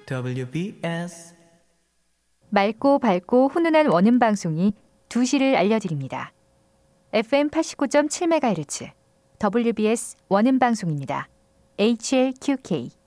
WBS 맑고 밝고 훈훈한 원음 방송이 2시를 알려드립니다. FM 89.7MHz WBS 원음 방송입니다. HLQK